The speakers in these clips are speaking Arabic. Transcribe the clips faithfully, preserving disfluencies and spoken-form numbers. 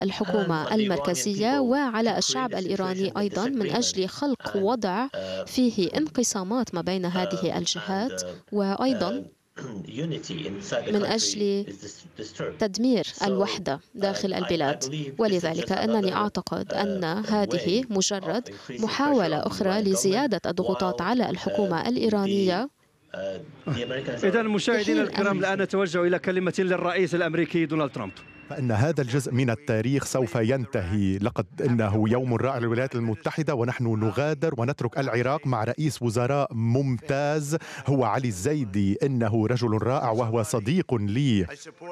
الحكومة المركزية وعلى الشعب الإيراني أيضا من أجل خلق وضع فيه انقسامات ما بين هذه الجهات، وأيضا من أجل تدمير الوحدة داخل البلاد. ولذلك أنني أعتقد أن هذه مجرد محاولة أخرى لزيادة الضغوطات على الحكومة الإيرانية. إذن مشاهدينا الكرام، الآن نتوجه إلى كلمة للرئيس الأمريكي دونالد ترامب. فإن هذا الجزء من التاريخ سوف ينتهي. لقد إنه يوم رائع للولايات المتحدة، ونحن نغادر ونترك العراق مع رئيس وزراء ممتاز هو علي الزيدي. إنه رجل رائع وهو صديق لي،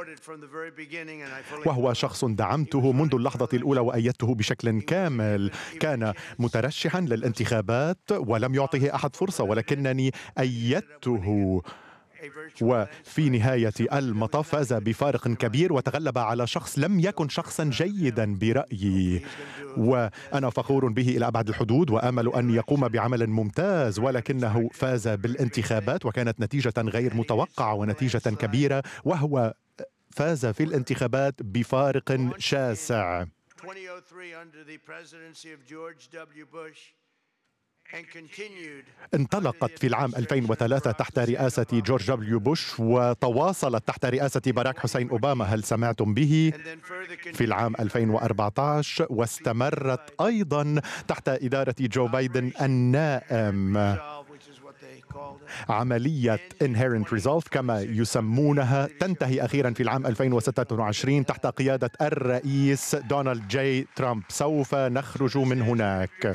وهو شخص دعمته منذ اللحظة الأولى وأيدته بشكل كامل. كان مترشحا للانتخابات ولم يعطه أحد فرصة، ولكنني أيدته، وفي نهاية المطاف فاز بفارق كبير وتغلب على شخص لم يكن شخصا جيدا برأيي، وأنا فخور به إلى أبعد الحدود وآمل أن يقوم بعمل ممتاز. ولكنه فاز بالانتخابات وكانت نتيجة غير متوقعة ونتيجة كبيرة، وهو فاز في الانتخابات بفارق شاسع. انطلقت في العام ألفين وثلاثة تحت رئاسة جورج دبليو بوش، وتواصلت تحت رئاسة باراك حسين أوباما، هل سمعتم به؟ في العام ألفين وأربعة عشر، واستمرت أيضا تحت إدارة جو بايدن النائم. عملية Inherent Resolve كما يسمونها تنتهي أخيرا في العام ألفين وستة وعشرين تحت قيادة الرئيس دونالد جي ترامب. سوف نخرج من هناك.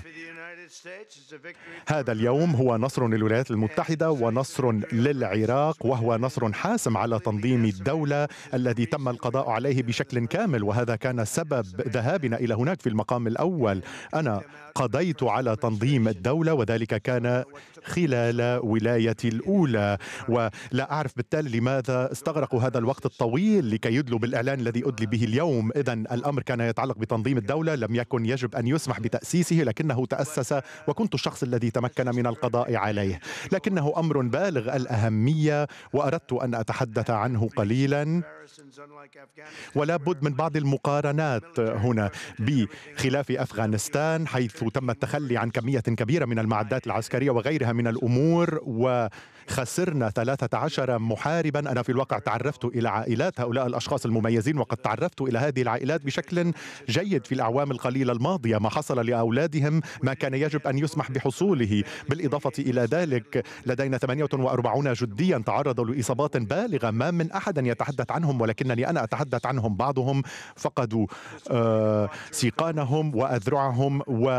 هذا اليوم هو نصر للولايات المتحدة ونصر للعراق، وهو نصر حاسم على تنظيم الدولة الذي تم القضاء عليه بشكل كامل، وهذا كان سبب ذهابنا إلى هناك في المقام الأول. أنا قضيت على تنظيم الدولة، وذلك كان خلال ولايتي الأولى، ولا أعرف بالتالي لماذا استغرقوا هذا الوقت الطويل لكي يدلوا بالإعلان الذي أدلي به اليوم. إذن الأمر كان يتعلق بتنظيم الدولة، لم يكن يجب أن يسمح بتأسيسه، لكنه تأسس وكنت الشخص الذي تمكن من القضاء عليه. لكنه أمر بالغ الأهمية وأردت أن أتحدث عنه قليلا، ولا بد من بعض المقارنات هنا بخلاف أفغانستان، حيث تم التخلي عن كمية كبيرة من المعدات العسكرية وغيرها من الأمور، وخسرنا ثلاثة عشر محاربا. أنا في الواقع تعرفت إلى عائلات هؤلاء الأشخاص المميزين، وقد تعرفت إلى هذه العائلات بشكل جيد في الأعوام القليلة الماضية. ما حصل لأولادهم ما كان يجب أن يسمح بحصوله. بالإضافة إلى ذلك لدينا ثمانية وأربعين جنديا تعرضوا لإصابات بالغة ما من أحد يتحدث عنهم، ولكنني أنا أتحدث عنهم. بعضهم فقدوا آه سيقانهم وأذرعهم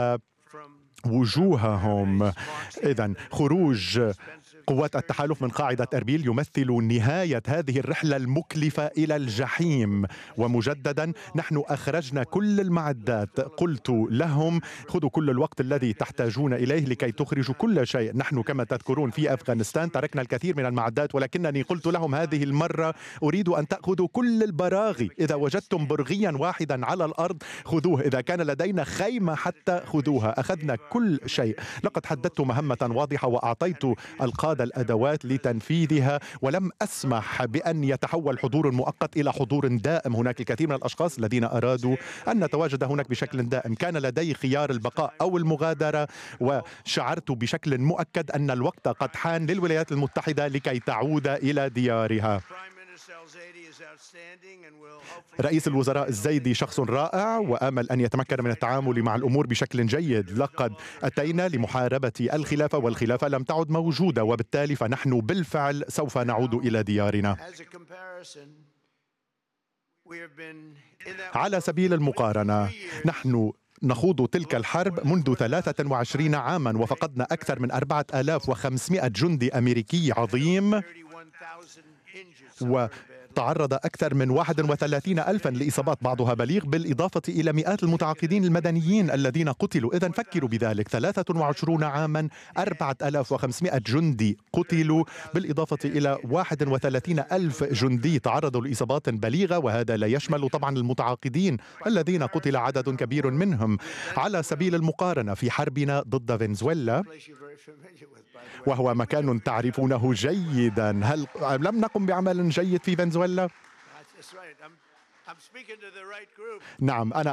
ووجوههم. إذن خروج قوات التحالف من قاعدة أربيل يمثل نهاية هذه الرحلة المكلفة إلى الجحيم. ومجددا نحن أخرجنا كل المعدات، قلت لهم خذوا كل الوقت الذي تحتاجون إليه لكي تخرجوا كل شيء. نحن كما تذكرون في أفغانستان تركنا الكثير من المعدات، ولكنني قلت لهم هذه المرة أريد أن تأخذوا كل البراغي. إذا وجدتم برغيا واحدا على الأرض خذوه، إذا كان لدينا خيمة حتى خذوها. أخذنا كل شيء. لقد حددت مهمة واضحة وأعطيت القادة الأدوات لتنفيذها، ولم أسمح بأن يتحول حضور مؤقت إلى حضور دائم. هناك الكثير من الأشخاص الذين أرادوا أن نتواجد هناك بشكل دائم. كان لدي خيار البقاء أو المغادرة، وشعرت بشكل مؤكد أن الوقت قد حان للولايات المتحدة لكي تعود إلى ديارها. رئيس الوزراء الزيدي شخص رائع، وآمل أن يتمكن من التعامل مع الأمور بشكل جيد. لقد أتينا لمحاربة الخلافة، والخلافة لم تعد موجودة، وبالتالي فنحن بالفعل سوف نعود إلى ديارنا. على سبيل المقارنة، نحن نخوض تلك الحرب منذ ثلاثة وعشرين عاما، وفقدنا أكثر من أربعة آلاف وخمسمائة جندي أمريكي عظيم، و تعرض أكثر من واحد وثلاثين ألفا لإصابات بعضها بليغ، بالإضافة إلى مئات المتعاقدين المدنيين الذين قتلوا. إذن فكروا بذلك، ثلاثة وعشرين عاما، أربعة آلاف وخمسمائة جندي قتلوا، بالإضافة إلى واحد وثلاثين ألف جندي تعرضوا لإصابات بليغة، وهذا لا يشمل طبعا المتعاقدين الذين قتل عدد كبير منهم. على سبيل المقارنة، في حربنا ضد فنزويلا، وهو مكان تعرفونه جيدا، هل لم نقم بعمل جيد في فنزويلا؟ نعم، أنا